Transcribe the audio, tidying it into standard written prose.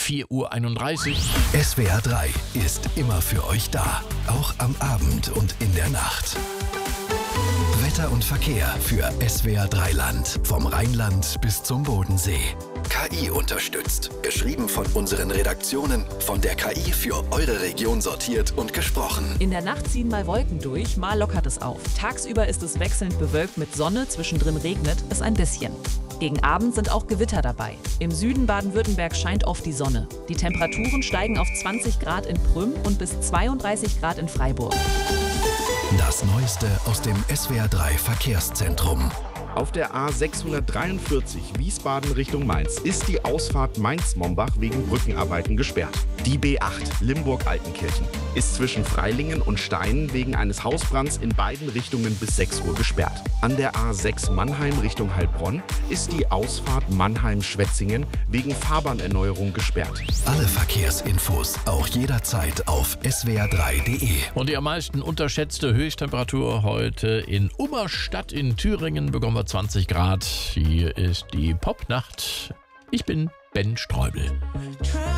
4:31 Uhr. SWR 3 ist immer für euch da, auch am Abend und in der Nacht. Wetter und Verkehr für SWR 3 Land, vom Rheinland bis zum Bodensee. KI unterstützt, geschrieben von unseren Redaktionen, von der KI für eure Region sortiert und gesprochen. In der Nacht ziehen mal Wolken durch, mal lockert es auf. Tagsüber ist es wechselnd bewölkt mit Sonne, zwischendrin regnet es ein bisschen. Gegen Abend sind auch Gewitter dabei. Im Süden Baden-Württemberg scheint oft die Sonne. Die Temperaturen steigen auf 20 Grad in Prüm und bis 32 Grad in Freiburg. Das Neueste aus dem SWR 3 Verkehrszentrum. Auf der A643 Wiesbaden Richtung Mainz ist die Ausfahrt Mainz-Mombach wegen Brückenarbeiten gesperrt. Die B8 Limburg-Altenkirchen ist zwischen Freilingen und Steinen wegen eines Hausbrands in beiden Richtungen bis 6 Uhr gesperrt. An der A6 Mannheim Richtung Heilbronn ist die Ausfahrt Mannheim-Schwetzingen wegen Fahrbahnerneuerung gesperrt. Alle Verkehrsinfos auch jederzeit auf swr3.de. Und die am meisten unterschätzte Höchsttemperatur heute in Ummerstadt in Thüringen bekommen wir 20 Grad. Hier ist die Popnacht. Ich bin Ben Streubel.